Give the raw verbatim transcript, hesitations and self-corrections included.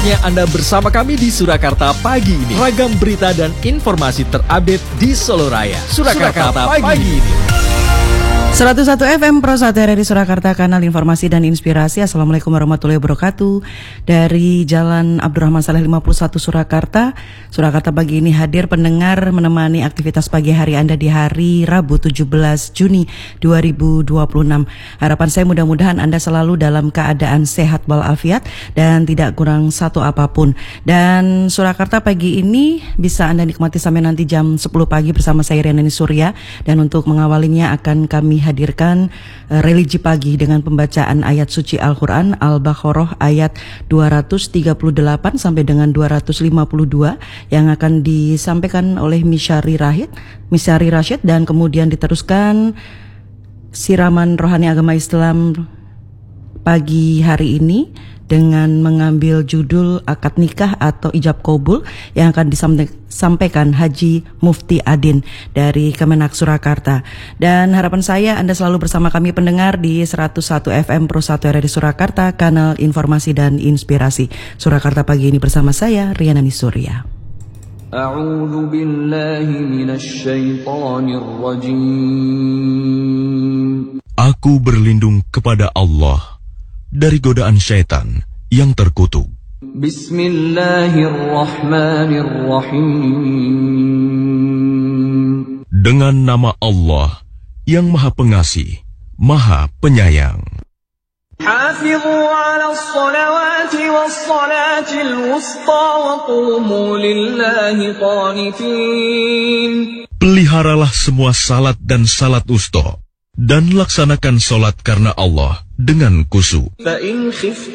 Saatnya Anda bersama kami di Surakarta pagi ini. Ragam berita dan informasi terupdate di Solo Raya. Surakarta, Surakarta pagi, pagi ini. seratus satu F M Pro satu R R I Surakarta, kanal informasi dan inspirasi. Assalamualaikum warahmatullahi wabarakatuh. Dari Jalan Abdurrahman Saleh lima puluh satu Surakarta. Surakarta pagi ini hadir pendengar menemani aktivitas pagi hari Anda di hari Rabu tujuh belas Juni dua ribu dua puluh enam. Harapan saya mudah-mudahan Anda selalu dalam keadaan sehat walafiat dan tidak kurang satu apapun. Dan Surakarta pagi ini bisa Anda nikmati sampai nanti jam sepuluh pagi bersama saya Riana Surya. Dan untuk mengawalinya akan kami hadirkan uh, religi pagi dengan pembacaan ayat suci Al-Quran Al-Baqarah ayat dua ratus tiga puluh delapan sampai dengan dua ratus lima puluh dua yang akan disampaikan oleh Misyari Rahid, Misyari Rashid, dan kemudian diteruskan siraman rohani agama Islam pagi hari ini dengan mengambil judul akad nikah atau ijab kabul yang akan disampaikan Haji Mufti Adin dari Kemenak Surakarta. Dan harapan saya Anda selalu bersama kami pendengar di seratus satu F M Pro satu R R I Surakarta, kanal informasi dan inspirasi. Surakarta pagi ini bersama saya Riana Surya. A'udzu billahi minasy syaithanir rajim. Aku berlindung kepada Allah dari godaan syaitan yang terkutuk. Bismillahirrahmanirrahim. Dengan nama Allah yang Maha Pengasih, Maha Penyayang. Hafizu 'alas salawati was salatil wusta wa qumu lillahi qanitin. Peliharalah semua salat dan salat wusta, dan laksanakan salat karena Allah dengan khusyuk.